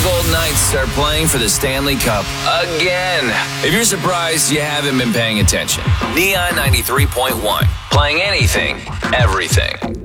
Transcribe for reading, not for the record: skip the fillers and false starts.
Golden Knights are playing for the Stanley Cup again. If you're surprised, you haven't been paying attention. Neon 93.1, playing anything, everything.